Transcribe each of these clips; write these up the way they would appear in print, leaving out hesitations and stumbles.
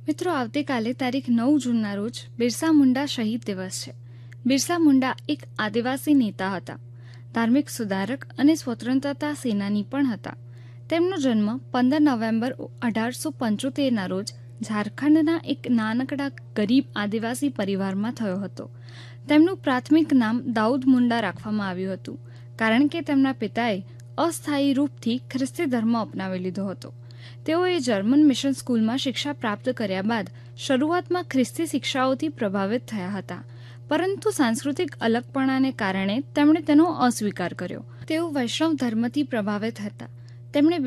મિત્રો, આવતીકાલે તારીખ 9 જૂનના રોજ બિરસા મુંડા શહીદ દિવસ છે. બિરસા મુંડા એક આદિવાસી નેતા હતા, ધાર્મિક સુધારક અને સ્વતંત્રતા સેનાની પણ હતા. તેમનો જન્મ 15 નવેમ્બર 1875ના રોજ ઝારખંડના એક નાનકડા ગરીબ આદિવાસી પરિવારમાં થયો હતો. તેમનું પ્રાથમિક નામ દાઉદ મુંડા રાખવામાં આવ્યું હતું, કારણ કે તેમના પિતાએ અસ્થાયી રૂપથી ખ્રિસ્તી ધર્મ અપનાવી લીધો હતો. તેઓએ જર્મન મિશન સ્કૂલમાં શિક્ષા પ્રાપ્ત કર્યા બાદ શરૂઆતમાં ખ્રિસ્તી શિક્ષાઓથી પ્રભાવિત થયા હતા, પરંતુ સાંસ્કૃતિક અલગપણાને કારણે તેમણે તેનો અસ્વીકાર કર્યો. તેઓ વૈષ્ણવ ધર્મથી પ્રભાવિત હતા. તેમણે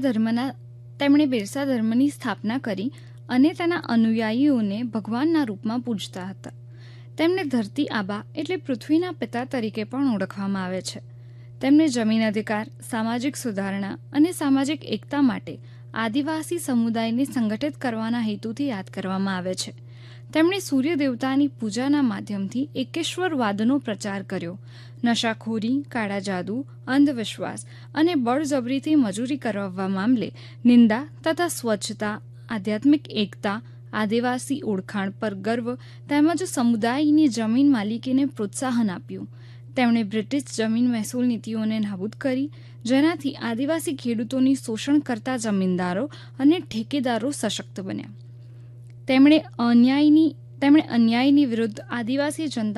બિરસા ધર્મની સ્થાપના કરી અને તેના અનુયાયીઓને ભગવાનના રૂપમાં પૂજતા હતા. તેમને ધરતી આબા એટલે પૃથ્વીના પિતા તરીકે પણ ઓળખવામાં આવે છે. તેમને જમીન અધિકાર, સામાજિક સુધારણા અને સામાજિક એકતા માટે આદિવાસી સમુદાયને સંગઠિત કરવાના હેતુથી યાદ કરવામાં આવે છે. તેમણે સૂર્ય દેવતાની પૂજાના માધ્યમથી એકેશ્વરવાદનો પ્રચાર કર્યો. નશાખોરી, કાળા જાદુ, અંધવિશ્વાસ અને બળજબરીથી મજૂરી કરાવવા મામલે નિંદા તથા સ્વચ્છતા, આધ્યાત્મિક એકતા, આદિવાસી ઓળખાણ પર ગર્વ તેમજ સમુદાયની જમીન માલિકીને પ્રોત્સાહન આપ્યું. તેમણે બ્રિટિશ જમીન મહેસૂલ નીતિઓને નાબૂદ કરી, જેનાથી આદિવાસી ખેડૂતોની શોષણ કરતા જમીનદારો અને ઠેકેદારો સશક્ત બન્યા. તેમણે અન્યાયની વિરુદ્ધ આદિવાસી જનતા